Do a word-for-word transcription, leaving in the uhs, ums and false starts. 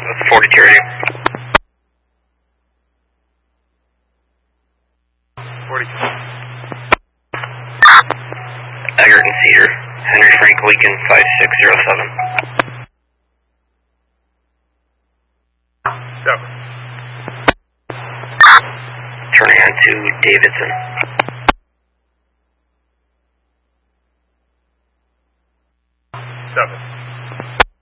That's forty-two rating. forty-two. Eggert and Cedar. Henry Frank Lincoln five six zero seven. seven. Turning on to Davidson. seven.